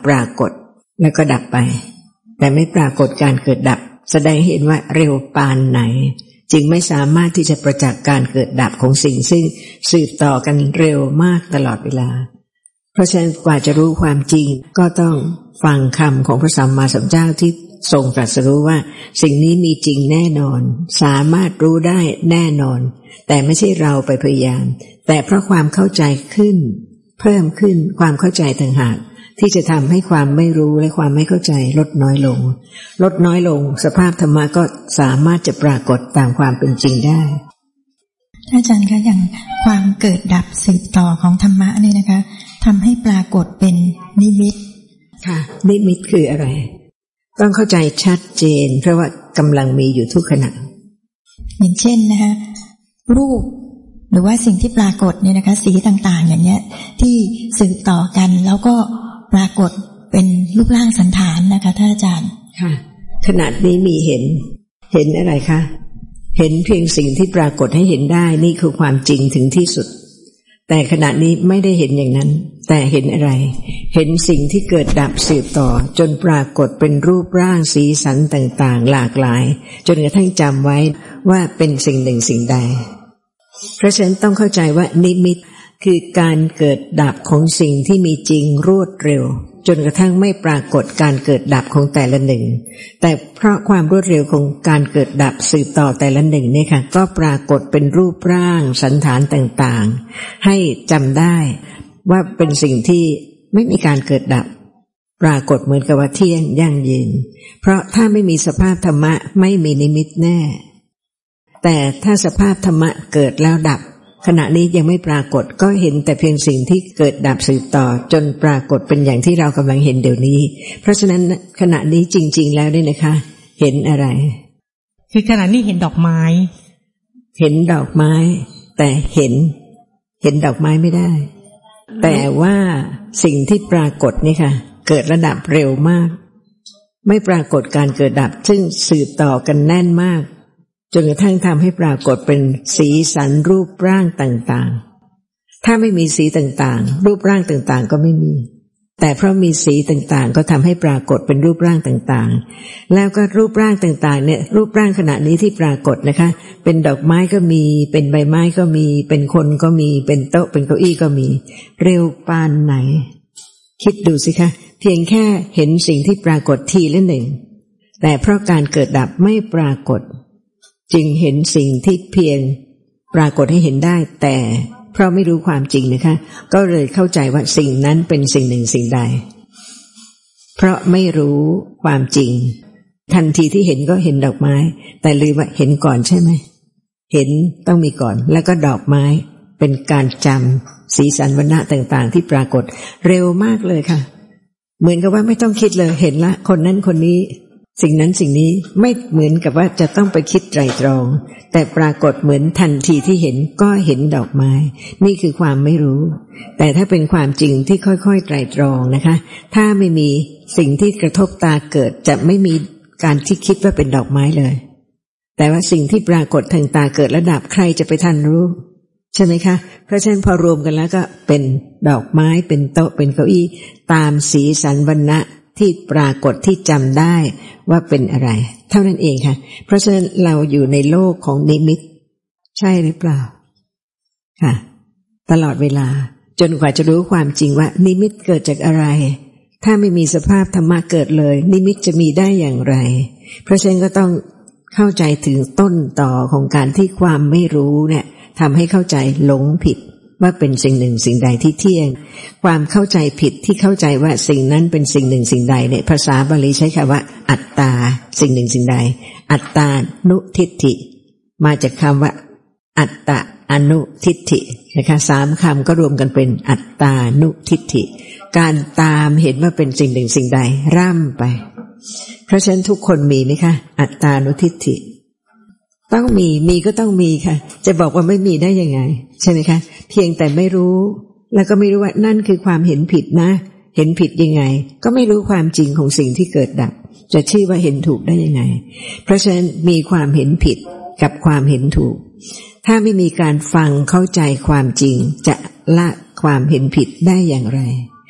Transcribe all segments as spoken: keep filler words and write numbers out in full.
ปรากฏแล้วก็ดับไปแต่ไม่ปรากฏการเกิดดับแสดงเห็นว่าเร็วปานไหนจึงไม่สามารถที่จะประจักษ์การเกิดดับของสิ่งซึ่งสืบต่อกันเร็วมากตลอดเวลาเพราะฉะนั้นกว่าจะรู้ความจริงก็ต้องฟังคำของพระสัมมาสัมพุทธเจ้าที่ทรงตรัสรู้ว่าสิ่งนี้มีจริงแน่นอนสามารถรู้ได้แน่นอนแต่ไม่ใช่เราไปพยายามแต่เพราะความเข้าใจขึ้นเพิ่มขึ้นความเข้าใจต่างหากที่จะทำให้ความไม่รู้และความไม่เข้าใจลดน้อยลงลดน้อยลงสภาพธรรมะก็สามารถจะปรากฏตามความเป็นจริงได้อาจารย์คะอย่างความเกิดดับสืบต่อของธรรมะนี่นะคะทำให้ปรากฏเป็นนิมิตค่ะนิมิตคืออะไรต้องเข้าใจชัดเจนเพราะว่ากำลังมีอยู่ทุกขณะอย่างเช่นนะคะรูปหรือว่าสิ่งที่ปรากฏเนี่ยนะคะสีต่างๆอย่างเนี้ยที่สืบต่อกันแล้วก็ปรากฏเป็นรูปร่างสันฐานนะคะท่านอาจารย์ค่ะขณะนี้มีเห็นเห็นอะไรคะเห็นเพียงสิ่งที่ปรากฏให้เห็นได้นี่คือความจริงถึงที่สุดแต่ขณะนี้ไม่ได้เห็นอย่างนั้นแต่เห็นอะไรเห็นสิ่งที่เกิดดับสืบต่อจนปรากฏเป็นรูปร่างสีสันต่างๆหลากหลายจนกระทั่งจำไว้ว่าเป็นสิ่งหนึ่งสิ่งใดเพราะฉะนั้นต้องเข้าใจว่านิมิตคือการเกิดดับของสิ่งที่มีจริงรวดเร็วจนกระทั่งไม่ปรากฏการเกิดดับของแต่ละหนึ่งแต่เพราะความรวดเร็วของการเกิดดับสืบต่อแต่ละหนึ่งเนี่ยค่ะก็ปรากฏเป็นรูปร่างสันฐานต่างๆให้จำได้ว่าเป็นสิ่งที่ไม่มีการเกิดดับปรากฏเหมือนกับว่าเที่ยงยั่งยืนเพราะถ้าไม่มีสภาพธรรมะไม่มีนิมิตแน่แต่ถ้าสภาพธรรมะเกิดแล้วดับขณะนี้ยังไม่ปรากฏก็เห็นแต่เพียงสิ่งที่เกิดดับสืบต่อจนปรากฏเป็นอย่างที่เรากำลังเห็นเดี๋ยวนี้เพราะฉะนั้นขณะนี้จริงๆแล้วเนี่ยนะคะเห็นอะไรคือขณะนี้เห็นดอกไม้เห็นดอกไม้แต่เห็นเห็นดอกไม้ไม่ได้แต่ว่าสิ่งที่ปรากฏนี่ค่ะเกิดระดับเร็วมากไม่ปรากฏการเกิดดับซึ่งสืบต่อกันแน่นมากจนกระทั่งทำให้ปรากฏเป็นสีสันรูปร่างต่างๆถ้าไม่มีสีต่างๆรูปร่างต่างๆก็ไม่มีแต่เพราะมีสีต่างๆก็ทำให้ปรากฏเป็นรูปร่างต่างๆแล้วก็รูปร่างต่างๆเนี่ยรูปร่างขณะนี้ที่ปรากฏนะคะเป็นดอกไม้ก็มีเป็นใบไม้ก็มีเป็นคนก็มีเป็นโต๊ะเป็นเก้าอี้ก็มีเร็วปานไหนคิดดูสิคะเพียงแค่เห็นสิ่งที่ปรากฏทีละหนึ่งแต่เพราะการเกิดดับไม่ปรากฏจึงเห็นสิ่งที่เพียงปรากฏให้เห็นได้แต่เพราะไม่รู้ความจริงนะคะก็เลยเข้าใจว่าสิ่งนั้นเป็นสิ่งหนึ่งสิ่งใดเพราะไม่รู้ความจริงทันทีที่เห็นก็เห็นดอกไม้แต่ลืมว่าเห็นก่อนใช่ไหมเห็นต้องมีก่อนแล้วก็ดอกไม้เป็นการจำสีสันวรรณะต่างๆที่ปรากฏเร็วมากเลยค่ะเหมือนกับว่าไม่ต้องคิดเลยเห็นละคนนั้นคนนี้สิ่งนั้นสิ่งนี้ไม่เหมือนกับว่าจะต้องไปคิดไตร่ตรองแต่ปรากฏเหมือนทันทีที่เห็นก็เห็นดอกไม้นี่คือความไม่รู้แต่ถ้าเป็นความจริงที่ค่อยๆไตร่ตรองนะคะถ้าไม่มีสิ่งที่กระทบตาเกิดจะไม่มีการที่คิดว่าเป็นดอกไม้เลยแต่ว่าสิ่งที่ปรากฏทางตาเกิดระดับใครจะไปทันรู้ใช่ไหมคะเพราะฉะนั้นพอรวมกันแล้วก็เป็นดอกไม้เป็นโต๊ะเป็นเก้าอี้ตามสีสันวรรณะที่ปรากฏที่จำได้ว่าเป็นอะไรเท่านั้นเองค่ะเพราะฉะนั้นเราอยู่ในโลกของนิมิตใช่หรือเปล่าค่ะตลอดเวลาจนกว่าจะรู้ความจริงว่านิมิตเกิดจากอะไรถ้าไม่มีสภาพธรรมะเกิดเลยนิมิตจะมีได้อย่างไรเพราะฉะนั้นก็ต้องเข้าใจถึงต้นต่อของการที่ความไม่รู้เนี่ยทำให้เข้าใจหลงผิดว่าเป็นสิ่งหนึ่งสิ่งใดที่เที่ยงความเข้าใจผิดที่เข้าใจว่าสิ่งนั้นเป็นสิ่งหนึ่งสิ่งใดเนี่ยภาษาบาลีใช้คำว่าอัตตาสิ่งหนึ่งสิ่งใดอัตตานุทิฏฐิมาจากคำว่าอัตตะอนุทิฏฐินะคะสามคำก็รวมกันเป็นอัตตานุทิฏฐิการตามเห็นว่าเป็นสิ่งหนึ่งสิ่งใดร่ำไปเพราะฉะนั้นทุกคนมีไหมคะอัตตานุทิฏฐิต้องมีมีก็ต้องมีค่ะจะบอกว่าไม่มีได้ยังไงใช่ไหมคะเพียงแต่ไม่รู้แล้วก็ไม่รู้ว่านั่นคือความเห็นผิดนะเห็นผิดยังไงก็ไม่รู้ความจริงของสิ่งที่เกิดดับจะชื่อว่าเห็นถูกได้ยังไงเพราะฉะนั้นมีความเห็นผิดกับความเห็นถูกถ้าไม่มีการฟังเข้าใจความจริงจะละความเห็นผิดได้อย่างไร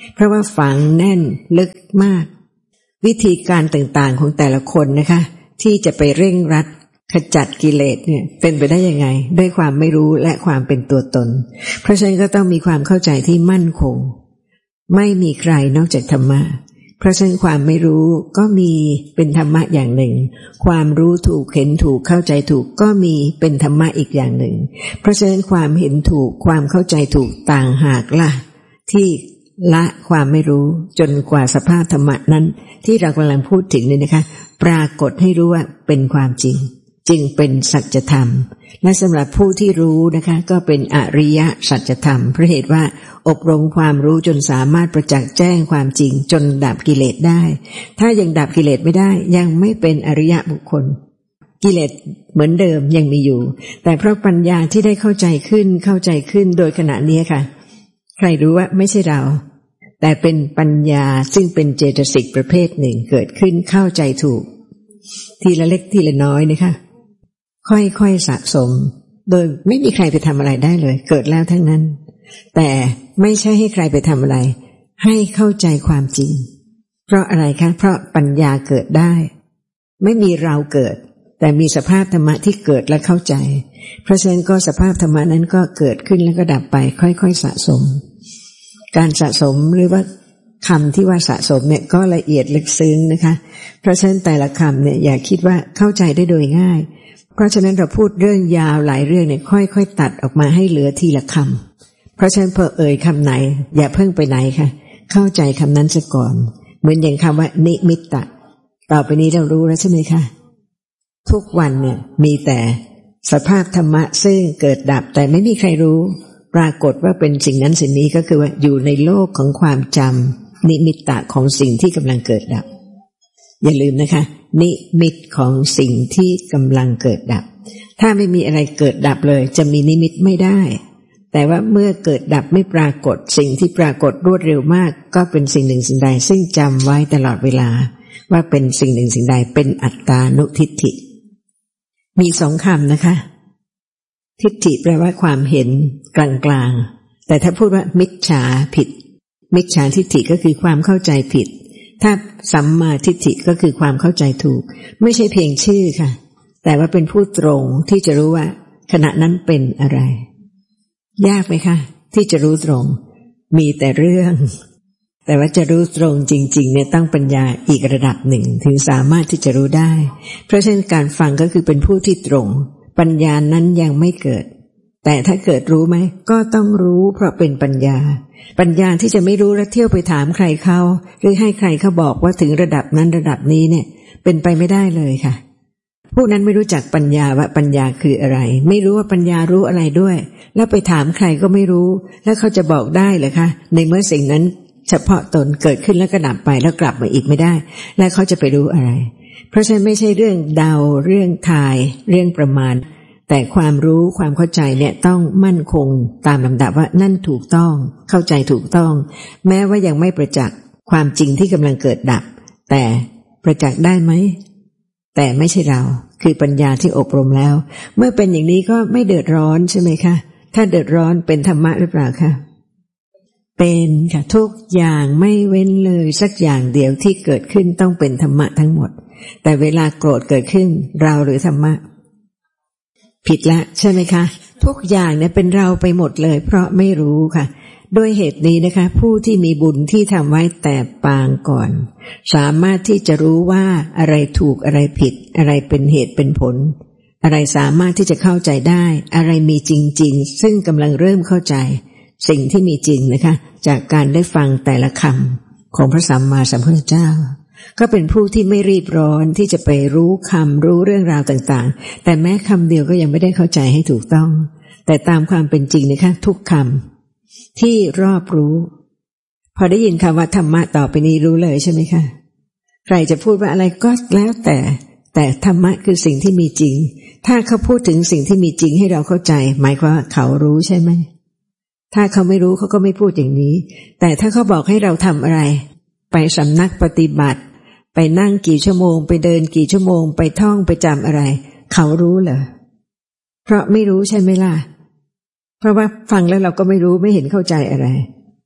เพราะว่าฝังแน่นลึกมากวิธีการต่างๆของแต่ละคนนะคะที่จะไปเร่งรัดขจัดกิเลสเนี่ยเป็นไปได้ยังไงด้วยความไม่รู้และความเป็นตัวตนเพราะฉะนั้นก็ต้องมีความเข้าใจที่มั่นคงไม่มีใครนอกจากธรรมะเพราะฉะนั้นความไม่รู้ก็มีเป็นธรรมะอย่างหนึ่งความรู้ถูกเห็นถูกเข้าใจถูกก็มีเป็นธรรมะอีกอย่างหนึ่งเพราะฉะนั้นความเห็นถูกความเข้าใจถูกต่างหากล่ะที่ละความไม่รู้จนกว่าสภาพธรรมะนั้นที่เรากำลังพูดถึงนี่นะคะปรากฏให้รู้ว่าเป็นความจริงจึงเป็นสัจธรรมและสำหรับผู้ที่รู้นะคะก็เป็นอริยสัจธรรมเพราะเหตุว่าอบรมความรู้จนสามารถประจักษ์แจ้งความจริงจนดับกิเลสได้ถ้ายังดับกิเลสไม่ได้ยังไม่เป็นอริยบุคคลกิเลสเหมือนเดิมยังมีอยู่แต่เพราะปัญญาที่ได้เข้าใจขึ้นเข้าใจขึ้นโดยขณะนี้ค่ะใครรู้ว่าไม่ใช่เราแต่เป็นปัญญาซึ่งเป็นเจตสิกประเภทหนึ่งเกิดขึ้นเข้าใจถูกทีละเล็กทีละน้อยนะคะค่อยๆสะสมโดยไม่มีใครไปทำอะไรได้เลยเกิดแล้วทั้งนั้นแต่ไม่ใช่ให้ใครไปทำอะไรให้เข้าใจความจริงเพราะอะไรคะเพราะปัญญาเกิดได้ไม่มีเราเกิดแต่มีสภาพธรรมะที่เกิดและเข้าใจเพราะฉะนั้นก็สภาพธรรมะนั้นก็เกิดขึ้นแล้วก็ดับไปค่อยๆสะสมการสะสมหรือว่าคำที่ว่าสะสมเนี่ยก็ละเอียดลึกซึ้งนะคะเพราะฉะนั้นแต่ละคำเนี่ยอย่าคิดว่าเข้าใจได้โดยง่ายเพราะฉะนั้นเราพูดเรื่องยาวหลายเรื่องเนี่ยค่อยๆตัดออกมาให้เหลือทีละคำเพราะฉะนั้นพอเอ่ยคำไหนอย่าเพิ่งไปไหนค่ะเข้าใจคำนั้นซะก่อนเหมือนอย่างคำว่านิมิตตะต่อไปนี้เรารู้แล้วใช่ไหมคะทุกวันเนี่ยมีแต่สภาพธรรมะซึ่งเกิดดับแต่ไม่มีใครรู้ปรากฏว่าเป็นสิ่งนั้นสิ่งนี้ก็คือว่าอยู่ในโลกของความจำนิมิตตะของสิ่งที่กำลังเกิดดับอย่าลืมนะคะนิมิตของสิ่งที่กำลังเกิดดับถ้าไม่มีอะไรเกิดดับเลยจะมีนิมิตไม่ได้แต่ว่าเมื่อเกิดดับไม่ปรากฏสิ่งที่ปรากฏรวดเร็วมากก็เป็นสิ่งหนึ่งสิ่งใดซึ่งจำไว้ตลอดเวลาว่าเป็นสิ่งหนึ่งสิ่งใดเป็นอัตตานุทิฏฐิมีสองคำนะคะทิฏฐิแปลว่าความเห็นกลางๆแต่ถ้าพูดว่ามิจฉาผิดมิจฉาทิฏฐิก็คือความเข้าใจผิดถ้าสัมมาทิฏฐิก็คือความเข้าใจถูกไม่ใช่เพียงชื่อค่ะแต่ว่าเป็นผู้ตรงที่จะรู้ว่าขณะนั้นเป็นอะไรยากไหมคะที่จะรู้ตรงมีแต่เรื่องแต่ว่าจะรู้ตรงจริงๆเนี่ยต้องปัญญาอีกระดับหนึ่งถึงสามารถที่จะรู้ได้เพราะฉะนั้นการฟังก็คือเป็นผู้ที่ตรงปัญญานั้นยังไม่เกิดแต่ถ้าเกิดรู้ไหมก็ต้องรู้เพราะเป็นปัญญาปัญญาที่จะไม่รู้แล้วเที่ยวไปถามใครเขาหรือให้ใครเขาบอกว่าถึงระดับนั้นระดับนี้เนี่ยเป็นไปไม่ได้เลยค่ะผู้นั้นไม่รู้จักปัญญาว่าปัญญาคืออะไรไม่รู้ว่าปัญญารู้อะไรด้วยแล้วไปถามใครก็ไม่รู้แล้วเขาจะบอกได้เหรอคะในเมื่อสิ่งนั้นเฉพาะตนเกิดขึ้นแล้วก็ดับไปแล้วกลับมาอีกไม่ได้แล้วเขาจะไปรู้อะไรเพราะฉะนั้นไม่ใช่เรื่องเดาเรื่องทายเรื่องประมาณแต่ความรู้ความเข้าใจเนี่ยต้องมั่นคงตามลำดับว่านั่นถูกต้องเข้าใจถูกต้องแม้ว่ายังไม่ประจักษ์ความจริงที่กำลังเกิดดับแต่ประจักษ์ได้ไหมแต่ไม่ใช่เราคือปัญญาที่อบรมแล้วเมื่อเป็นอย่างนี้ก็ไม่เดือดร้อนใช่ไหมคะถ้าเดือดร้อนเป็นธรรมะหรือเปล่าคะเป็นค่ะทุกอย่างไม่เว้นเลยสักอย่างเดียวที่เกิดขึ้นต้องเป็นธรรมะทั้งหมดแต่เวลาโกรธเกิดขึ้นเราหรือธรรมะผิดละใช่ไหมคะทุกอย่างเนี่ยเป็นเราไปหมดเลยเพราะไม่รู้ค่ะด้วยเหตุนี้นะคะผู้ที่มีบุญที่ทำไว้แต่ปางก่อนสามารถที่จะรู้ว่าอะไรถูกอะไรผิดอะไรเป็นเหตุเป็นผลอะไรสามารถที่จะเข้าใจได้อะไรมีจริงๆซึ่งกำลังเริ่มเข้าใจสิ่งที่มีจริงนะคะจากการได้ฟังแต่ละคำของพระสัมมาสัมพุทธเจ้าก็เป็นผู้ที่ไม่รีบร้อนที่จะไปรู้คำรู้เรื่องราวต่างๆแต่แม้คำเดียวก็ยังไม่ได้เข้าใจให้ถูกต้องแต่ตามความเป็นจริงนะคะทุกคำที่รอบรู้พอได้ยินคำว่าธรรมะต่อไปนี้รู้เลยใช่ไหมคะใครจะพูดว่าอะไรก็แล้วแต่แต่ธรรมะคือสิ่งที่มีจริงถ้าเขาพูดถึงสิ่งที่มีจริงให้เราเข้าใจหมายความว่าเขารู้ใช่ไหมถ้าเขาไม่รู้เขาก็ไม่พูดอย่างนี้แต่ถ้าเขาบอกให้เราทำอะไรไปสำนักปฏิบัติไปนั่งกี่ชั่วโมงไปเดินกี่ชั่วโมงไปท่องไปจำอะไรเขารู้เหรอเพราะไม่รู้ใช่ไหมล่ะเพราะว่าฟังแล้วเราก็ไม่รู้ไม่เห็นเข้าใจอะไร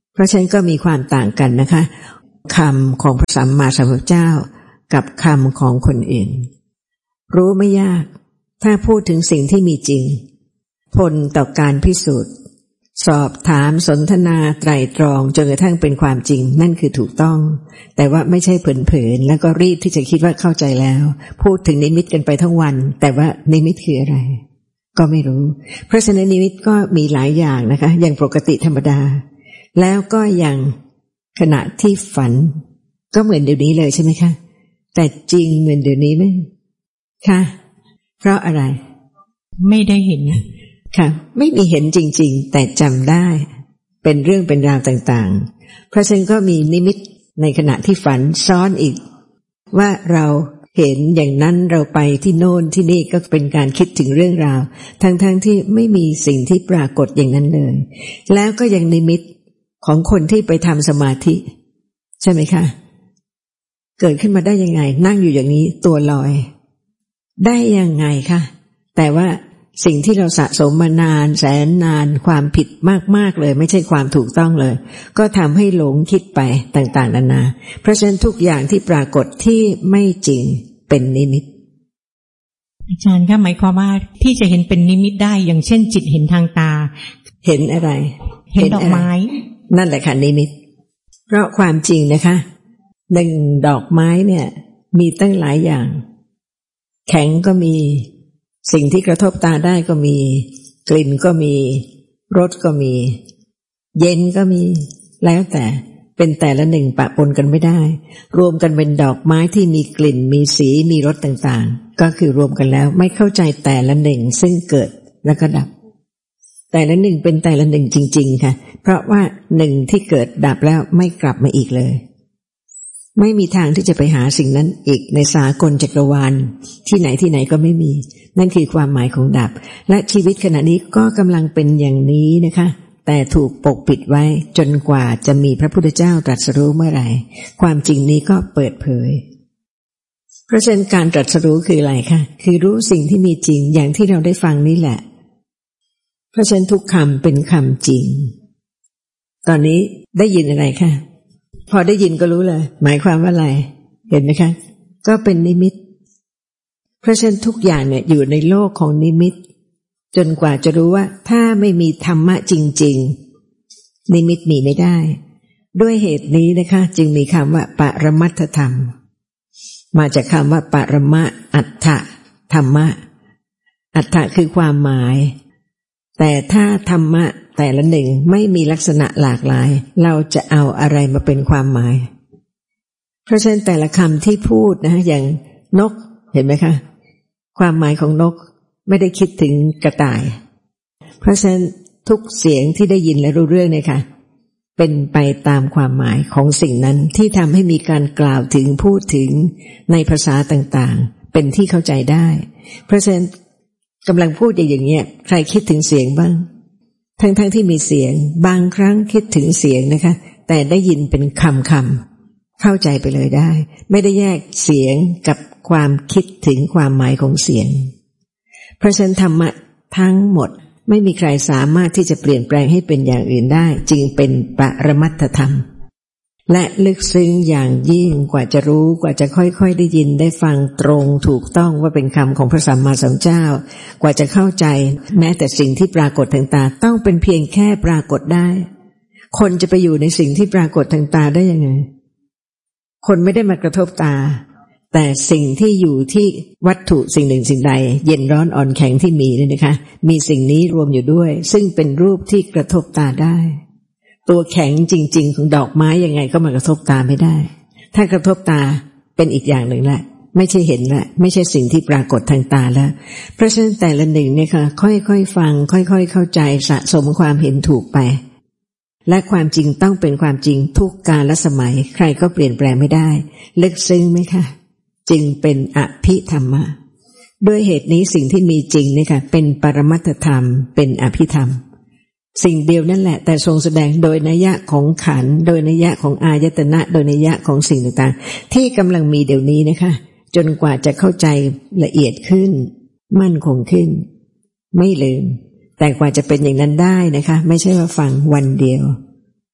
เพราะฉะนั้นก็มีความต่างกันนะคะคำของพระสัมมาสัมพุทธเจ้ากับคำของคนอื่นรู้ไม่ยากถ้าพูดถึงสิ่งที่มีจริงผลต่อการพิสูจน์สอบถามสนทนาไตร่ตรองจนกระทั่งเป็นความจริงนั่นคือถูกต้องแต่ว่าไม่ใช่เผลอๆแล้วก็รีบที่จะคิดว่าเข้าใจแล้วพูดถึงนิมิตกันไปทั้งวันแต่ว่านิมิตคืออะไรก็ไม่รู้เพราะฉะนั้นนิมิตก็มีหลายอย่างนะคะอย่างปกติธรรมดาแล้วก็อย่างขณะที่ฝันก็เหมือนเดี๋ยวนี้เลยใช่ไหมคะแต่จริงเหมือนเดี๋ยวนี้ไหมค่ะเพราะอะไรไม่ได้เห็นค่ะไม่มีเห็นจริงๆแต่จำได้เป็นเรื่องเป็นราวต่างๆเพราะฉะนั้นก็มีนิมิตในขณะที่ฝันซ้อนอีกว่าเราเห็นอย่างนั้นเราไปที่โน่นที่นี่ก็เป็นการคิดถึงเรื่องราวทั้งๆ ท, ที่ไม่มีสิ่งที่ปรากฏอย่างนั้นเลยแล้วก็ยังนิมิตของคนที่ไปทำสมาธิใช่ไหมคะเกิดขึ้นมาได้ยังไงนั่งอยู่อย่างนี้ตัวลอยได้ยังไงคะแต่ว่าสิ่งที่เราสะสมมานานแสนนานความผิดมากๆเลยไม่ใช่ความถูกต้องเลยก็ทำให้หลงคิดไปต่างๆนานาเพราะฉะนั้นทุกอย่างที่ปรากฏที่ไม่จริงเป็นนิมิตอาจารย์คะหมายความว่าที่จะเห็นเป็นนิมิตได้อย่างเช่นจิตเห็นทางตาเห็นอะไรเห็นดอกไม้นั่นแหละค่ะนิมิตเพราะความจริงนะคะหนึ่งดอกไม้เนี่ยมีตั้งหลายอย่างแข็งก็มีสิ่งที่กระทบตาได้ก็มีกลิ่นก็มีรสก็มีเย็นก็มีแล้วแต่เป็นแต่ละหนึ่งปะปนกันไม่ได้รวมกันเป็นดอกไม้ที่มีกลิ่นมีสีมีรสต่างๆก็คือรวมกันแล้วไม่เข้าใจแต่ละหนึ่งซึ่งเกิดแล้วก็ดับแต่ละหนึ่งเป็นแต่ละหนึ่งจริงๆค่ะเพราะว่าหนึ่งที่เกิดดับแล้วไม่กลับมาอีกเลยไม่มีทางที่จะไปหาสิ่งนั้นอีกในสากลจักรวาลที่ไหนที่ไหนก็ไม่มีนั่นคือความหมายของดับและชีวิตขณะนี้ก็กำลังเป็นอย่างนี้นะคะแต่ถูกปกปิดไว้จนกว่าจะมีพระพุทธเจ้าตรัสรู้เมื่อไหร่ความจริงนี้ก็เปิดเผยเพราะฉะนั้นการตรัสรู้คืออะไรคะคือรู้สิ่งที่มีจริงอย่างที่เราได้ฟังนี่แหละเพราะฉะนั้นทุกคำเป็นคำจริงตอนนี้ได้ยินอะไรคะพอได้ยินก็รู้เลยหมายความว่าอะไรเห็นไหมคะก็เป็นนิมิตเพราะฉะนั้นทุกอย่างเนี่ยอยู่ในโลกของนิมิตจนกว่าจะรู้ว่าถ้าไม่มีธรรมะจริงๆนิมิตมีไม่ได้ด้วยเหตุนี้นะคะจึงมีคำว่าปรมัตถธรรมมาจากคำว่าปรมะอัฏฐธรรมะอัฏฐคือความหมายแต่ถ้าธรรมะแต่ละหนึ่งไม่มีลักษณะหลากหลายเราจะเอาอะไรมาเป็นความหมายเพราะฉะนั้นแต่ละคำที่พูดนะอย่างนกเห็นไหมคะความหมายของนกไม่ได้คิดถึงกระต่ายเพราะฉะนั้นทุกเสียงที่ได้ยินและรู้เรื่องเนี่ยค่ะเป็นไปตามความหมายของสิ่งนั้นที่ทำให้มีการกล่าวถึงพูดถึงในภาษาต่างๆเป็นที่เข้าใจได้เพราะฉะนั้นกำลังพูดอย่างเงี้ยใครคิดถึงเสียงบ้างทั้งๆ ท, ที่มีเสียงบางครั้งคิดถึงเสียงนะคะแต่ได้ยินเป็นคำคำเข้าใจไปเลยได้ไม่ได้แยกเสียงกับความคิดถึงความหมายของเสียงเพราะฉะนั้นธรรมะทั้งหมดไม่มีใครสามารถที่จะเปลี่ยนแปลงให้เป็นอย่างอื่นได้จึงเป็นปรมัตถธรรมและลึกซึ้งอย่างยิ่งกว่าจะรู้กว่าจะค่อยๆได้ยินได้ฟังตรงถูกต้องว่าเป็นคำของพระสัมมาสัมพุทธเจ้ากว่าจะเข้าใจแม้แต่สิ่งที่ปรากฏทางตาต้องเป็นเพียงแค่ปรากฏได้คนจะไปอยู่ในสิ่งที่ปรากฏทางตาได้ยังไงคนไม่ได้มากระทบตาแต่สิ่งที่อยู่ที่วัตถุสิ่งหนึ่งสิ่งใดเย็นร้อนอ่อนแข็งที่มีนี่นะคะมีสิ่งนี้รวมอยู่ด้วยซึ่งเป็นรูปที่กระทบตาได้ตัวแข็งจริงๆของดอกไม้ยังไงก็มากระทบตาไม่ได้ถ้ากระทบตาเป็นอีกอย่างหนึ่งแหละไม่ใช่เห็นละไม่ใช่สิ่งที่ปรากฏทางตาแล้วเพราะฉะนั้นแต่ละหนึ่งเนี่ยค่ะค่อยๆฟังค่อยๆเข้าใจสะสมความเห็นถูกไปและความจริงต้องเป็นความจริงทุกกาลสมัยใครก็เปลี่ยนแปลงไม่ได้ลึกซึ้งไหมคะจึงเป็นอภิธรรมะด้วยเหตุนี้สิ่งที่มีจริงเนี่ยค่ะเป็นปรมัตถธรรมเป็นอภิธรรมสิ่งเดียวนั่นแหละแต่ทรงแสดงโดยนัยยะของขันธ์โดยนัยยะของอายตนะโดยนัยยะของสิ่งต่างๆที่กำลังมีเดี๋ยวนี้นะคะจนกว่าจะเข้าใจละเอียดขึ้นมั่นคงขึ้นไม่ลืมแต่กว่าจะเป็นอย่างนั้นได้นะคะไม่ใช่ว่าฟังวันเดียว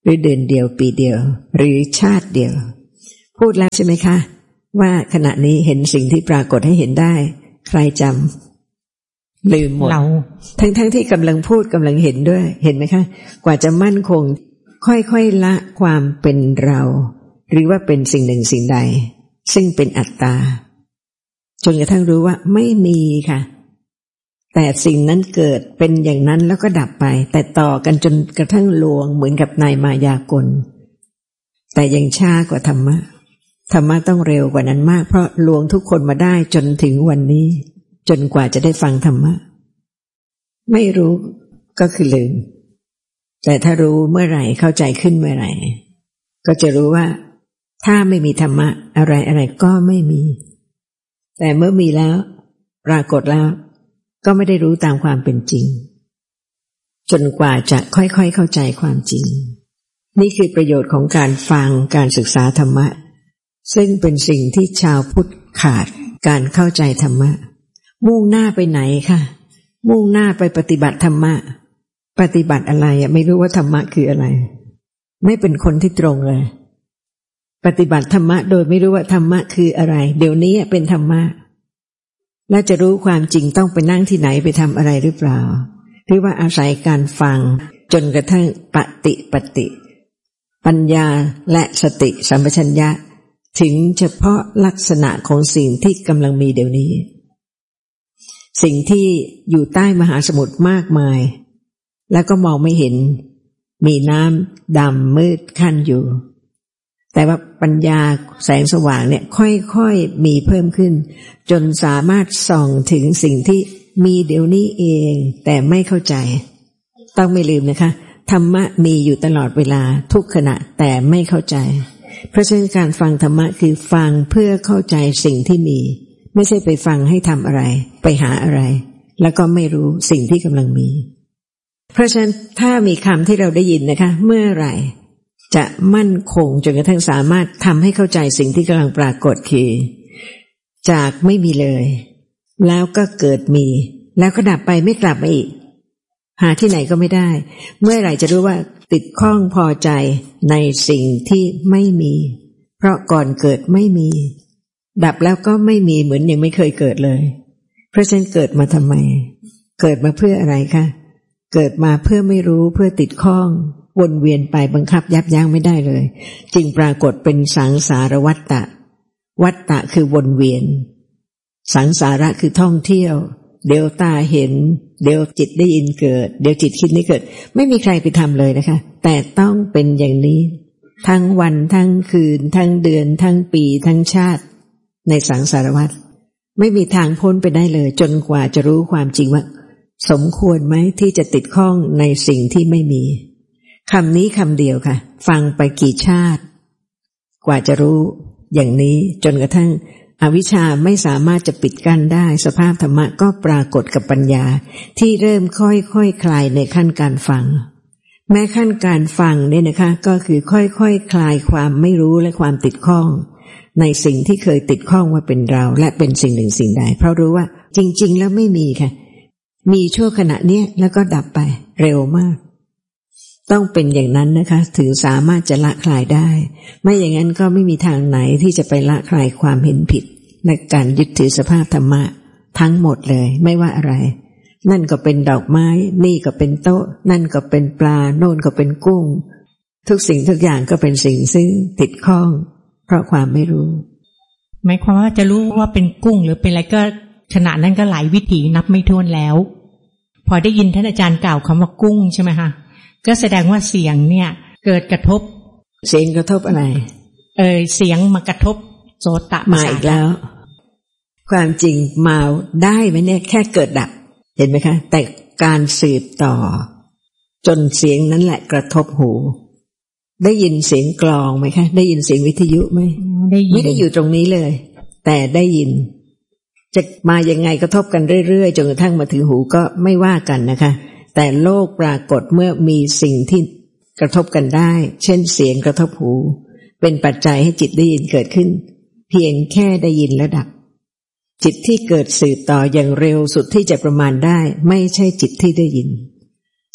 หรือเดือนเดียวปีเดียวหรือชาติเดียวพูดแล้วใช่ไหมคะว่าขณะนี้เห็นสิ่งที่ปรากฏให้เห็นได้ใครจำลืมหมดเราทั้งๆ ท, ที่กำลังพูดกำลังเห็นด้วยเห็นไหมคะกว่าจะมั่นคงค่อยๆละความเป็นเราหรือว่าเป็นสิ่งหนึ่งสิ่งใดซึ่งเป็นอัตตาจนกระทั่งรู้ว่าไม่มีค่ะแต่สิ่งนั้นเกิดเป็นอย่างนั้นแล้วก็ดับไปแต่ต่อกันจนกระทั่งลวงเหมือนกับนายมายากลแต่ยังช้ากว่าธรรมะธรรมะต้องเร็วกว่านั้นมากเพราะลวงทุกคนมาได้จนถึงวันนี้จนกว่าจะได้ฟังธรรมะไม่รู้ก็คือลืมแต่ถ้ารู้เมื่อไหร่เข้าใจขึ้นเมื่อไหร่ก็จะรู้ว่าถ้าไม่มีธรรมะอะไรอะไรก็ไม่มีแต่เมื่อมีแล้วปรากฏแล้วก็ไม่ได้รู้ตามความเป็นจริงจนกว่าจะค่อยๆเข้าใจความจริงนี่คือประโยชน์ของการฟังการศึกษาธรรมะซึ่งเป็นสิ่งที่ชาวพุทธขาดการเข้าใจธรรมะมุ่งหน้าไปไหนค่ะมุ่งหน้าไปปฏิบัติธรรมะปฏิบัติอะไรอ่ะไม่รู้ว่าธรรมะคืออะไรไม่เป็นคนที่ตรงเลยปฏิบัติธรรมะโดยไม่รู้ว่าธรรมะคืออะไรเดี๋ยวนี้เป็นธรรมะและจะรู้ความจริงต้องไปนั่งที่ไหนไปทำอะไรหรือเปล่าหรือว่าอาศัยการฟังจนกระทั่งปฏิปฏิปัญญาและสติสัมปชัญญะถึงเฉพาะลักษณะของสิ่งที่กำลังมีเดี๋ยวนี้สิ่งที่อยู่ใต้มหาสมุทรมากมายแล้วก็มองไม่เห็นมีน้ำดำมืดคั่นอยู่แต่ว่าปัญญาแสงสว่างเนี่ยค่อยๆมีเพิ่มขึ้นจนสามารถส่องถึงสิ่งที่มีเดี๋ยวนี้เองแต่ไม่เข้าใจต้องไม่ลืมนะคะธรรมะมีอยู่ตลอดเวลาทุกขณะแต่ไม่เข้าใจเพราะฉะนั้นการฟังธรรมะคือฟังเพื่อเข้าใจสิ่งที่มีไม่ใช่ไปฟังให้ทำอะไรไปหาอะไรแล้วก็ไม่รู้สิ่งที่กำลังมีเพราะฉะนั้นถ้ามีคำที่เราได้ยินนะคะเมื่อไหร่จะมั่นคงจนกระทั่งสามารถทำให้เข้าใจสิ่งที่กำลังปรากฏคือจากไม่มีเลยแล้วก็เกิดมีแล้วก็ดับไปไม่กลับมาอีกหาที่ไหนก็ไม่ได้เมื่อไหร่จะรู้ว่าติดข้องพอใจในสิ่งที่ไม่มีเพราะก่อนเกิดไม่มีดับแล้วก็ไม่มีเหมือนยังไม่เคยเกิดเลยเพราะฉะนั้นเกิดมาทำไมเกิดมาเพื่ออะไรคะเกิดมาเพื่อไม่รู้เพื่อติดข้องวนเวียนไปบังคับยับยั้งไม่ได้เลยจึงปรากฏเป็นสังสารวัฏฏะวัฏฏะคือวนเวียนสังสาระคือท่องเที่ยวเดี๋ยวตาเห็นเดี๋ยวจิตได้ยินเกิดเดี๋ยวจิตคิดนี่เกิดไม่มีใครไปทำเลยนะคะแต่ต้องเป็นอย่างนี้ทั้งวันทั้งคืนทั้งเดือนทั้งปีทั้งชาติในสังสารวัฏไม่มีทางพ้นไปได้เลยจนกว่าจะรู้ความจริงว่าสมควรไหมที่จะติดข้องในสิ่งที่ไม่มีคำนี้คำเดียวค่ะฟังไปกี่ชาติกว่าจะรู้อย่างนี้จนกระทั่งอวิชชาไม่สามารถจะปิดกั้นได้สภาพธรรมะก็ปรากฏกับปัญญาที่เริ่มค่อยๆ ค, คลายในขั้นการฟังแม้ขั้นการฟังเนี่ยนะคะก็คือค่อยๆ ค, คลายความไม่รู้และความติดข้องในสิ่งที่เคยติดข้องว่าเป็นเราและเป็นสิ่งหนึ่งสิ่งใดเพราะรู้ว่าจริงๆแล้วไม่มีค่ะมีชั่วขณะเนี้ยแล้วก็ดับไปเร็วมากต้องเป็นอย่างนั้นนะคะถึงสามารถจะละคลายได้ไม่อย่างนั้นก็ไม่มีทางไหนที่จะไปละคลายความเห็นผิดในการยึดถือสภาพธรรมะทั้งหมดเลยไม่ว่าอะไรนั่นก็เป็นดอกไม้นี่ก็เป็นโต๊ะนั่นก็เป็นปลาโน่นก็เป็นกุ้งทุกสิ่งทุกอย่างก็เป็นสิ่งซึ่งติดข้องเพราะความไม่รู้หมายความว่าจะรู้ว่าเป็นกุ้งหรือเป็นอะไรก็ขณะนั้นก็หลายวิถีนับไม่ถ้วนแล้วพอได้ยินท่านอาจารย์กล่าวคำว่ากุ้งใช่ไหมคะก็แสดงว่าเสียงเนี่ยเกิดกระทบเสียงกระทบอะไรเออเสียงมากระทบโสตมาอีกแล้วความจริงมาได้ไหมเนี่ยแค่เกิดดับเห็นไหมคะแต่การสืบต่อจนเสียงนั้นแหละกระทบหูได้ยินเสียงกลองไหมคะได้ยินเสียงวิทยุไหมไม่ได้อยู่ตรงนี้เลยแต่ได้ยินจะมายังไงกระทบกันเรื่อยๆจนกระทั่งมาถึงหูก็ไม่ว่ากันนะคะแต่โลกปรากฏเมื่อมีสิ่งที่กระทบกันได้เช่นเสียงกระทบหูเป็นปัจจัยให้จิตได้ยินเกิดขึ้นเพียงแค่ได้ยินแล้วดับจิตที่เกิดสืบต่ออย่างเร็วสุดที่จะประมาณได้ไม่ใช่จิตที่ได้ยิน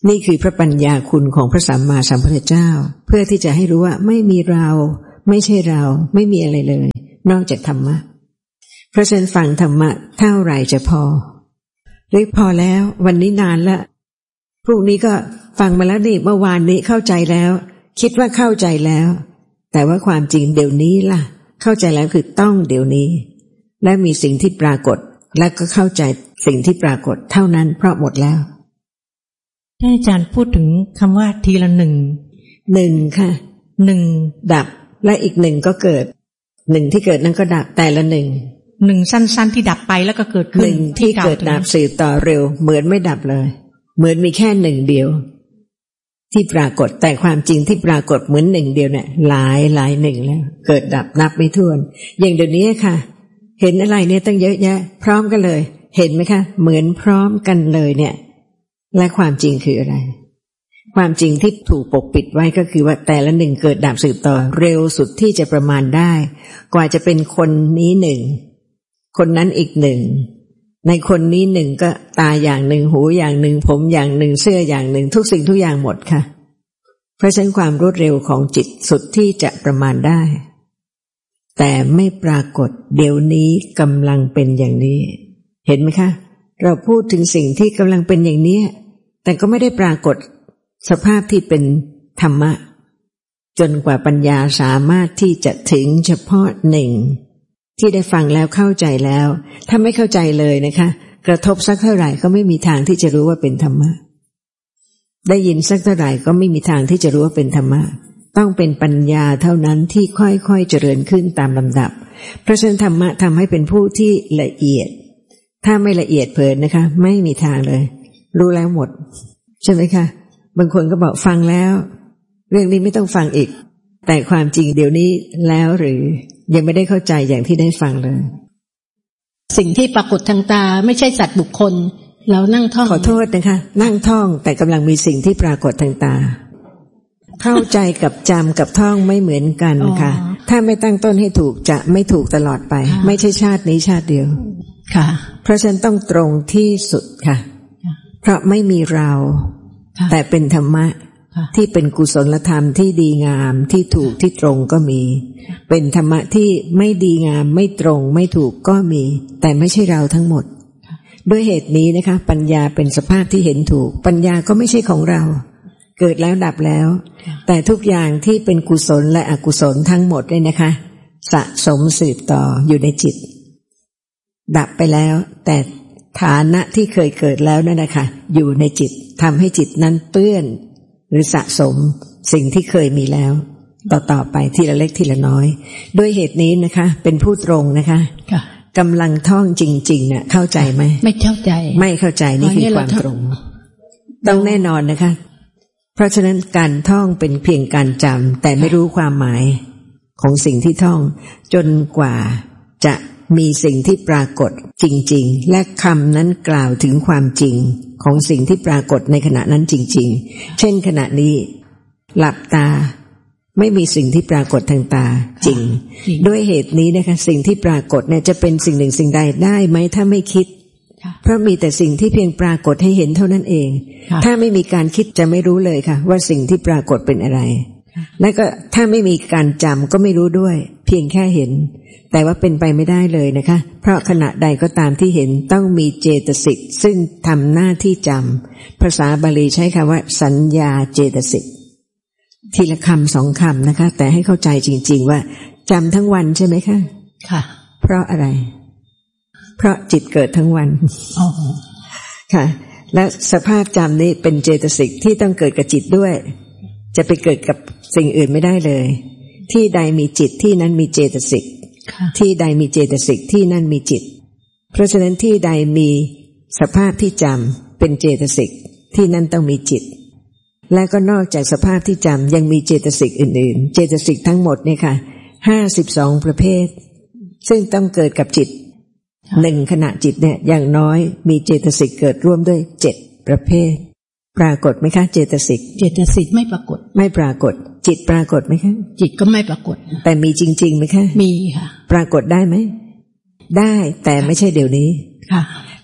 นี่คือพระปัญญาคุณของพระสัมมาสัมพุทธเจ้าเพื่อที่จะให้รู้ว่าไม่มีเราไม่ใช่เราไม่มีอะไรเลยนอกจากธรรมะเพราะฉะนั้นฟังธรรมะเท่าไหร่จะพอหรือพอแล้ววันนี้นานละพรุ่งนี้ก็ฟังมาแล้วนี่เมื่อวานนี้เข้าใจแล้วคิดว่าเข้าใจแล้วแต่ว่าความจริงเดี๋ยวนี้ล่ะเข้าใจแล้วคือต้องเดี๋ยวนี้และมีสิ่งที่ปรากฏแล้วก็เข้าใจสิ่งที่ปรากฏเท่านั้นเพราะหมดแล้วท่านอาจารย์พูดถึงคำว่าทีละหนึ่งหนึ่งค่ะหนึ่งดับและอีกหนึ่งก็เกิดหนึ่งที่เกิดนั้นก็ดับแต่ละหนึ่งหนึ่งสั้นๆที่ดับไปแล้วก็เกิดขึ้นหนึ่งที่เกิดดับสืบต่อเร็วเหมือนไม่ดับเลยเหมือนมีแค่หนึ่งเดียวที่ปรากฏแต่ความจริงที่ปรากฏเหมือนหนึ่งเดียวเนี่ยหลายหลายหนึ่งแล้วเกิดดับนับไม่ถ้วนอย่างเดี๋ยวนี้ค่ะเห็นอะไรเนี่ยตั้งเยอะแยะพร้อมกันเลยเห็นไหมคะเหมือนพร้อมกันเลยเนี่ยและความจริงคืออะไรความจริงที่ถูกปกปิดไว้ก็คือว่าแต่ละหนึ่งเกิดดับสืบต่อเร็วสุดที่จะประมาณได้กว่าจะเป็นคนนี้หนึ่งคนนั้นอีกหนึ่งในคนนี้หนึ่งก็ตาอย่างหนึ่งหูอย่างหนึ่งผมอย่างหนึ่งเสื้ออย่างหนึ่งทุกสิ่งทุกอย่างหมดค่ะเพราะฉะนั้นความรวดเร็วของจิตสุดที่จะประมาณได้แต่ไม่ปรากฏเดี๋ยวนี้กำลังเป็นอย่างนี้เห็นไหมคะเราพูดถึงสิ่งที่กำลังเป็นอย่างนี้แต่ก็ไม่ได้ปรากฏสภาพที่เป็นธรรมะจนกว่าปัญญาสามารถที่จะถึงเฉพาะหนึ่งที่ได้ฟังแล้วเข้าใจแล้วถ้าไม่เข้าใจเลยนะคะกระทบสักเท่าไหร่ก็ไม่มีทางที่จะรู้ว่าเป็นธรรมะได้ยินสักเท่าไหร่ก็ไม่มีทางที่จะรู้ว่าเป็นธรรมะต้องเป็นปัญญาเท่านั้นที่ค่อยๆเจริญขึ้นตามลำดับเพราะฉะนั้นธรรมะทำให้เป็นผู้ที่ละเอียดถ้าไม่ละเอียดเผินนะคะไม่มีทางเลยรู้แล้วหมดใช่ไหมคะบางคนก็บอกฟังแล้วเรื่องนี้ไม่ต้องฟังอีกแต่ความจริงเดี๋ยวนี้แล้วหรือยังไม่ได้เข้าใจอย่างที่ได้ฟังเลยสิ่งที่ปรากฏทางตาไม่ใช่สัตว์บุคคลเรานั่งท่องขอโทษนะคะนั่งท่องแต่กำลังมีสิ่งที่ปรากฏทางตาเข้าใจกับจำกับท่องไม่เหมือนกันค่ะถ้าไม่ตั้งต้นให้ถูกจะไม่ถูกตลอดไปไม่ใช่ชาตินี้ชาติเดียวค่ะเพราะฉะนั้นต้องตรงที่สุดค่ะเพราะไม่มีเราแต่เป็นธรรมะที่เป็นกุศลธรรมที่ดีงามที่ถูกที่ตรงก็มีเป็นธรรมะที่ไม่ดีงามไม่ตรงไม่ถูกก็มีแต่ไม่ใช่เราทั้งหมดด้วยเหตุนี้นะคะปัญญาเป็นสภาพที่เห็นถูกปัญญาก็ไม่ใช่ของเราเกิดแล้วดับแล้วแต่ทุกอย่างที่เป็นกุศลและอกุศลทั้งหมดเลยนะคะสะสมสืบต่ออยู่ในจิตดับไปแล้วแต่ฐานะที่เคยเกิดแล้วนั่นนะคะอยู่ในจิตทำให้จิตนั้นเปื้อนหรือสะสมสิ่งที่เคยมีแล้วต่อๆไปทีละเล็กทีละน้อยด้วยเหตุนี้นะคะเป็นผู้ตรงนะคะกำลังท่องจริงๆเนี่ยเข้าใจไหมไม่เข้าใจไม่เข้าใจนี่คือความตรงต้องแน่นอนนะคะเพราะฉะนั้นการท่องเป็นเพียงการจำแต่ไม่รู้ความหมายของสิ่งที่ท่องจนกว่าจะมีสิ่งที่ปรากฏจริงๆและคำนั้นกล่าวถึงความจริงของสิ่งที่ปรากฏในขณะนั้นจริงๆเช่นขณะนี้หลับตาไม่มีสิ่งที่ปรากฏทางตาจริงด้วยเหตุนี้นะคะสิ่งที่ปรากฏเนี่ยจะเป็นสิ่งหนึ่งสิ่งใดได้ไหมถ้าไม่คิดเพราะมีแต่สิ่งที่เพียงปรากฏให้เห็นเท่านั้นเองถ้าไม่มีการคิดจะไม่รู้เลยค่ะว่าสิ่งที่ปรากฏเป็นอะไรและก็ถ้าไม่มีการจำก็ไม่รู้ด้วยเพียงแค่เห็นแต่ว่าเป็นไปไม่ได้เลยนะคะเพราะขณะใดก็ตามที่เห็นต้องมีเจตสิกซึ่งทำหน้าที่จำภาษาบาลีใช้คำว่าสัญญาเจตสิกทีละคำสองคำนะคะแต่ให้เข้าใจจริงๆว่าจำทั้งวันใช่ไหมคะค่ะเพราะอะไรเพราะจิตเกิดทั้งวันอ๋อค่ะและสภาพจำนี้เป็นเจตสิกที่ต้องเกิดกับจิตด้วยจะไปเกิดกับสิ่งอื่นไม่ได้เลยที่ใดมีจิตที่นั้นมีเจตสิกที่ใดมีเจตสิกที่นั่นมีจิตเพราะฉะนั้นที่ใดมีสภาพที่จำเป็นเจตสิกที่นั่นต้องมีจิตและก็นอกจากสภาพที่จำยังมีเจตสิกอื่นๆเจตสิกทั้งหมดเนี่ยค่ะห้าสิบสองประเภทซึ่งต้องเกิดกับจิตหนึ่งขณะจิตเนี่ยอย่างน้อยมีเจตสิกเกิดร่วมด้วยเจ็ดประเภทปรากฏไหมคะเจตสิกเจตสิกไม่ปรากฏไม่ปรากฏจิตปรากฏไหมคะจิตก็ไม่ปรากฏแต่มีจริงๆไหมคะมีค่ะปรากฏได้ไหมได้แต่ไม่ใช่เดี๋ยวนี้ค่ะ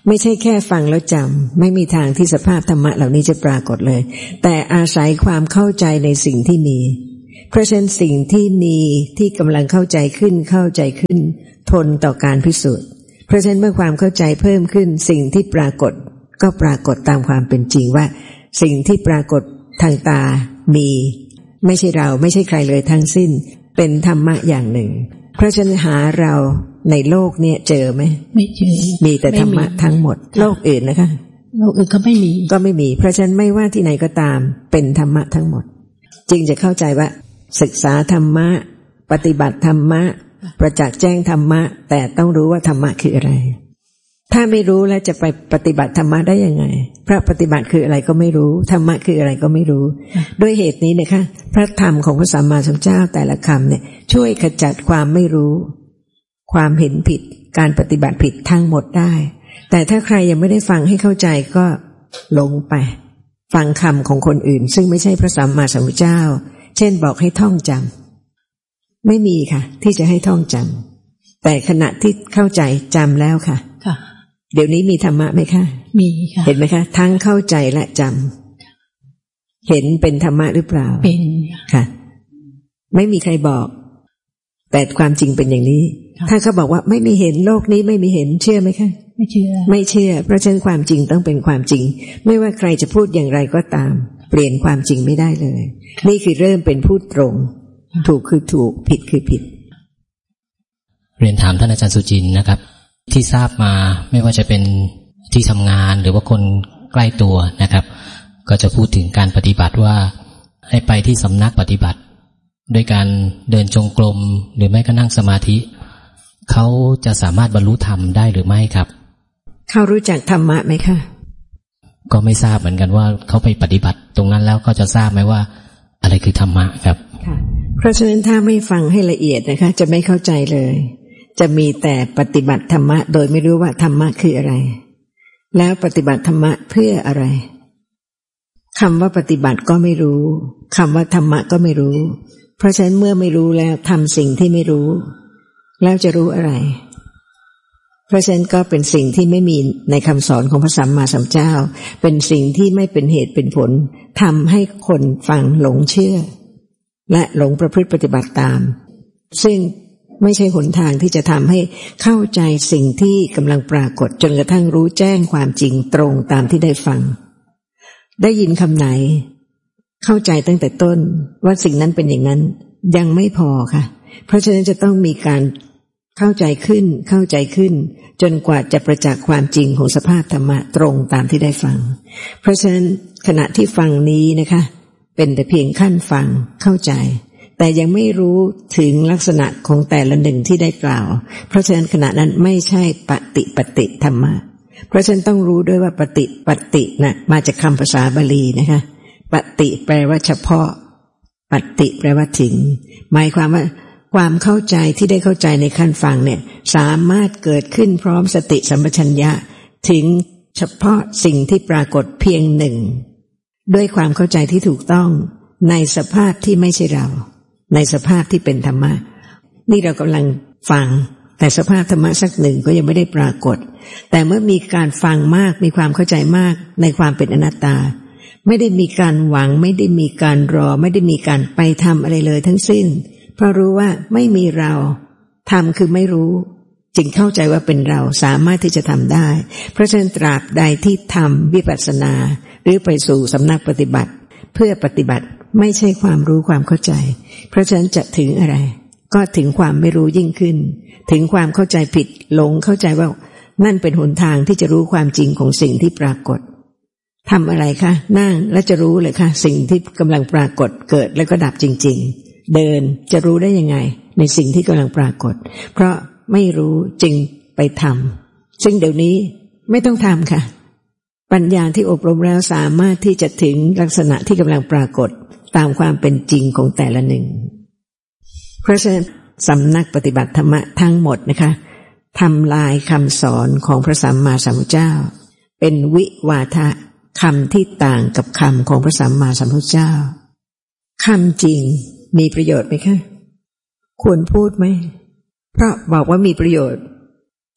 ไม่ใช่แค่ฟังแล้วจำไม่มีทางที่สภาพธรรมะเหล่านี้จะปรากฏเลยแต่อาศัยความเข้าใจในสิ่งที่มีเพราะฉะนั้นสิ่งที่มีที่กำลังเข้าใจขึ้นเข้าใจขึ้นทนต่อการพิสูจน์เพราะฉะนั้นเมื่อความเข้าใจเพิ่มขึ้นสิ่งที่ปรากฏก็ปรากฏตามความเป็นจริงว่าสิ่งที่ปรากฏทางตามีไม่ใช่เราไม่ใช่ใครเลยทั้งสิ้นเป็นธรรมะอย่างหนึ่งเพราะฉะนั้นหาเราในโลกเนี่ยเจอไหมไม่เจอมีแต่ธรรมะทั้งหมดโลกอื่นนะคะโลกอื่นก็ไม่มีก็ไม่มีเพราะฉะนั้นไม่ว่าที่ไหนก็ตามเป็นธรรมะทั้งหมดจึงจะเข้าใจว่าศึกษาธรรมะปฏิบัติธรรมะประจักษ์แจ้งธรรมะแต่ต้องรู้ว่าธรรมะคืออะไรถ้าไม่รู้แล้วจะไปปฏิบัติธรรมะได้ยังไงพระปฏิบัติคืออะไรก็ไม่รู้ธรรมะคืออะไรก็ไม่รู้ด้วยเหตุนี้นะคะพระธรรมของพระสัมมาสัมพุทธเจ้าแต่ละคำเนี่ยช่วยขจัดความไม่รู้ความเห็นผิดการปฏิบัติผิดทั้งหมดได้แต่ถ้าใครยังไม่ได้ฟังให้เข้าใจก็หลงไปฟังคำของคนอื่นซึ่งไม่ใช่พระสัมมาสัมพุทธเจ้าเช่นบอกให้ท่องจำไม่มีค่ะที่จะให้ท่องจำแต่ขณะที่เข้าใจจำแล้วค่ะค่ะเดี๋ยวนี้มีธรรมะไหมคะมีค่ะเห็นไหมคะทั้งเข้าใจและจำเห็นเป็นธรรมะหรือเปล่าเป็นค่ะไม่มีใครบอกแต่ความจริงเป็นอย่างนี้ถ้าเขาบอกว่าไม่มีเห็นโลกนี้ไม่มีเห็นเชื่อไหมคะไม่เชื่อไม่เชื่อเพราะฉะนั้นความจริงต้องเป็นความจริงไม่ว่าใครจะพูดอย่างไรก็ตามเปลี่ยนความจริงไม่ได้เลยนี่คือเริ่มเป็นพูดตรงถูกคือถูกผิดคือผิดเรียนถามท่านอาจารย์สุจินต์นะครับที่ทราบมาไม่ว่าจะเป็นที่ทำงานหรือว่าคนใกล้ตัวนะครับก็จะพูดถึงการปฏิบัติว่าให้ไปที่สำนักปฏิบัติด้วยการเดินจงกรมหรือไม่ก็นั่งสมาธิเขาจะสามารถบรรลุธรรมได้หรือไม่ครับเขารู้จักธรรมะไหมคะก็ไม่ทราบเหมือนกันว่าเขาไปปฏิบัติตรงนั้นแล้วก็จะทราบไหมว่าอะไรคือธรรมะครับค่ะเพราะฉะนั้นถ้าไม่ฟังให้ละเอียดนะคะจะไม่เข้าใจเลยจะมีแต่ปฏิบัติธรรมะโดยไม่รู้ว่าธรรมะคืออะไรแล้วปฏิบัติธรรมะเพื่ออะไรคำว่าปฏิบัติก็ไม่รู้คำว่าธรรมะก็ไม่รู้เพราะฉะนั้นเมื่อไม่รู้แล้วทำสิ่งที่ไม่รู้แล้วจะรู้อะไรเพราะฉะนั้นก็เป็นสิ่งที่ไม่มีในคำสอนของพระสัมมาสัมพุทธเจ้าเป็นสิ่งที่ไม่เป็นเหตุเป็นผลทำให้คนฟังหลงเชื่อและหลงประพฤติปฏิบัติตามซึ่งไม่ใช่หนทางที่จะทำให้เข้าใจสิ่งที่กำลังปรากฏจนกระทั่งรู้แจ้งความจริงตรงตามที่ได้ฟังได้ยินคำไหนเข้าใจตั้งแต่ต้นว่าสิ่งนั้นเป็นอย่างนั้นยังไม่พอค่ะเพราะฉะนั้นจะต้องมีการเข้าใจขึ้นเข้าใจขึ้นจนกว่าจะประจักษ์ความจริงของสภาพธรรมะตรงตามที่ได้ฟังเพราะฉะนั้นขณะที่ฟังนี้นะคะเป็นแต่เพียงขั้นฟังเข้าใจแต่ยังไม่รู้ถึงลักษณะของแต่ละหนึ่งที่ได้กล่าวเพราะฉะนั้นขณะนั้นไม่ใช่ปฏิปฏิธรรมะเพราะฉะนั้นต้องรู้ด้วยว่าปฏิปฏินะมาจากคำภาษาบาลีนะคะปฏิแปลว่าเฉพาะปฏิแปลว่าถึงหมายความว่าความเข้าใจที่ได้เข้าใจในขั้นฟังเนี่ยสามารถเกิดขึ้นพร้อมสติสัมปชัญญะถึงเฉพาะสิ่งที่ปรากฏเพียงหนึ่งด้วยความเข้าใจที่ถูกต้องในสภาพที่ไม่ใช่เราในสภาพที่เป็นธรรมะนี่เรากำลังฟังแต่สภาพธรรมะสักหนึ่งก็ยังไม่ได้ปรากฏแต่เมื่อมีการฟังมากมีความเข้าใจมากในความเป็นอนัตตาไม่ได้มีการหวังไม่ได้มีการรอไม่ได้มีการไปทำอะไรเลยทั้งสิ้นเพราะรู้ว่าไม่มีเราทำคือไม่รู้จึงเข้าใจว่าเป็นเราสามารถที่จะทำได้เพราะฉะนั้นตราบใดที่ทำวิปัสสนาหรือไปสู่สำนักปฏิบัติเพื่อปฏิบัติไม่ใช่ความรู้ความเข้าใจเพราะฉะนั้นจะถึงอะไรก็ถึงความไม่รู้ยิ่งขึ้นถึงความเข้าใจผิดหลงเข้าใจว่านั่นเป็นหนทางที่จะรู้ความจริงของสิ่งที่ปรากฏทำอะไรคะนั่งแล้วจะรู้เลยค่ะสิ่งที่กำลังปรากฏเกิดแล้วก็ดับจริงๆเดินจะรู้ได้ยังไงในสิ่งที่กำลังปรากฏเพราะไม่รู้จึงไปทำซึ่งเดี๋ยวนี้ไม่ต้องทำค่ะปัญญาที่อบรมแล้วสามารถที่จะถึงลักษณะที่กำลังปรากฏตามความเป็นจริงของแต่ละหนึ่งเพราะฉะนั้นสำนักปฏิบัติธรรมะทั้งหมดนะคะทำลายคำสอนของพระสัมมาสัมพุทธเจ้าเป็นวิวาทะคำที่ต่างกับคำของพระสัมมาสัมพุทธเจ้าคำจริงมีประโยชน์ไหมคะควรพูดไหมเพราะบอกว่ามีประโยชน์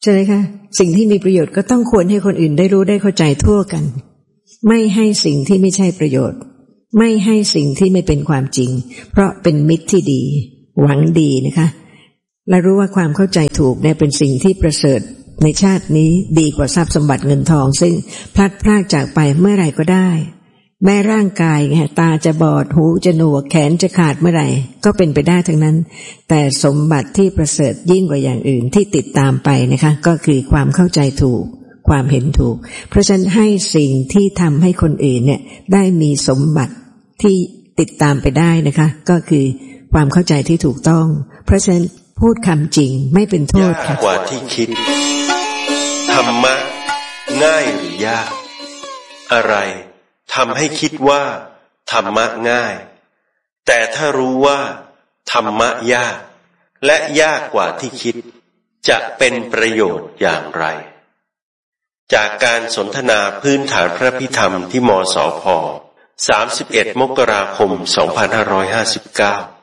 ใช่ไหมคะสิ่งที่มีประโยชน์ก็ต้องควรให้คนอื่นได้รู้ได้เข้าใจทั่วกันไม่ให้สิ่งที่ไม่ใช่ประโยชน์ไม่ให้สิ่งที่ไม่เป็นความจริงเพราะเป็นมิตรที่ดีหวังดีนะคะและรู้ว่าความเข้าใจถูกเนี่ยเป็นสิ่งที่ประเสริฐในชาตินี้ดีกว่าทรัพย์สมบัติเงินทองซึ่งพลัดพรากจากไปเมื่อไหร่ก็ได้แม้ร่างกายไงตาจะบอดหูจะหนวกแขนจะขาดเมื่อไหร่ก็เป็นไปได้ทั้งนั้นแต่สมบัติที่ประเสริฐยิ่งกว่าอย่างอื่นที่ติดตามไปนะคะก็คือความเข้าใจถูกความเห็นถูกเพราะฉะนั้นให้สิ่งที่ทำให้คนอื่นเนี่ยได้มีสมบัติที่ติดตามไปได้นะคะก็คือความเข้าใจที่ถูกต้องเพราะฉะนั้นพูดคำจริงไม่เป็นโทษค่ะยากกว่าที่คิดธรรมะง่ายหรือยากอะไรทำให้คิดว่าธรรมะง่ายแต่ถ้ารู้ว่าธรรมะยากและยากกว่าที่คิดจะเป็นประโยชน์อย่างไรจากการสนทนาพื้นฐานพระพิธรรมที่มสพ สามสิบเอ็ด มกราคม สองพันห้าร้อยห้าสิบเก้า